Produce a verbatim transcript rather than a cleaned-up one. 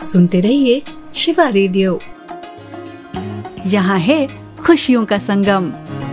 सुनते रहिए शिवा रेडियो। यहाँ है खुशियों का संगम।